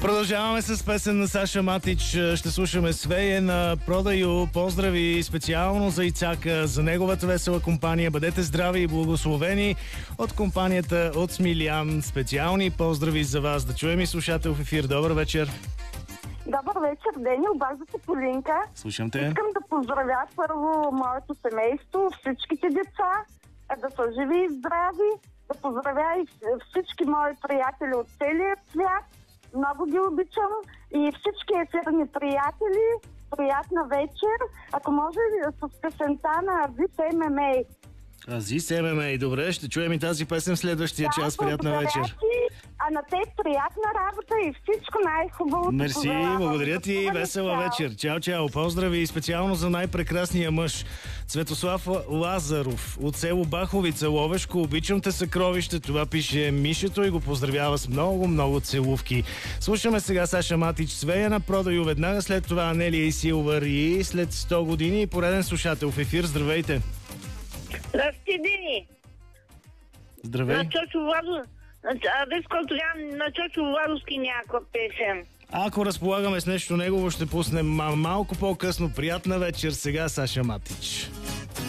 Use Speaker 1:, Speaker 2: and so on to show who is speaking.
Speaker 1: Продължаваме с песен на Саша Матич. Ще слушаме Свее на Продаю. Поздрави специално за Ицака, за неговата весела компания. Бъдете здрави и благословени от компанията от Смилян. Специални поздрави за вас. Да чуем и слушател в ефир. Добър вечер.
Speaker 2: Добър вечер, Дени, обажда се Полинка.
Speaker 1: Слушам те.
Speaker 2: Искам да поздравя първо моето семейство, всичките деца, да са живи и здрави, да поздравя и всички мои приятели от целия свят. Много ги обичам и всички ефирни приятели. Приятна вечер. Ако може с песента на Азис ММА.
Speaker 1: Азис ММА. Добре, ще чуем и тази песен в следващия час. Приятна вечер.
Speaker 2: А на теб приятна работа и всичко най-хубаво.
Speaker 1: Мерси, благодаря ти. Весела вечер. Чао, чао. Поздрави специално за най-прекрасния мъж. Цветослав Лазаров от село Баховица, Ловешко. Обичам те, съкровище. Това пише Мишето и го поздравява с много, много целувки. Слушаме сега Саша Матич, Свея на Продаю. Веднага след това Анелия и Силвър и след 100 години пореден слушател в ефир. Здравейте.
Speaker 3: Здрасти, Дени.
Speaker 1: Здравей.
Speaker 3: На Чочо Владо... на Чочо Владовски някаква песен.
Speaker 1: Ако разполагаме с нещо негово, ще пуснем малко по-късно. Приятна вечер. Сега Саша Матич.